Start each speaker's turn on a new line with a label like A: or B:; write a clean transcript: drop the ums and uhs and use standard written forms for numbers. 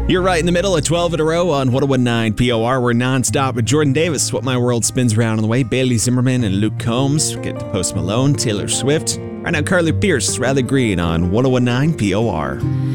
A: You're right in the middle of 12 in a row on 1019 POR. We're nonstop with Jordan Davis, What My World Spins Around on the way, Bailey Zimmerman and Luke Combs. Get to Post Malone, Taylor Swift. Right now, Carly Pierce, Rather Green on 1019 POR.